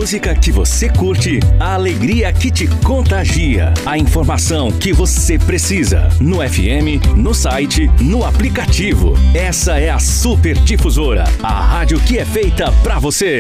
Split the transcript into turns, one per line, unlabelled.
música que você curte, a alegria que te contagia, a informação que você precisa. No FM, no site, no aplicativo. Essa é a Super Difusora, a rádio que é feita pra você.